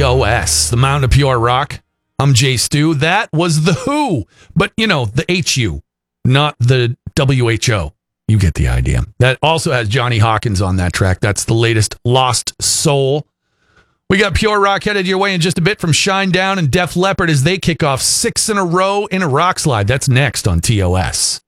TOS, the Mountain of Pure Rock. I'm Jay Stu. That was The Who, but, the HU, not the WHO. You get the idea. That also has Johnny Hawkins on that track. That's the latest Lost Soul. We got Pure Rock headed your way in just a bit from Shinedown and Def Leppard as they kick off 6 in a row in a rock slide. That's next on TOS.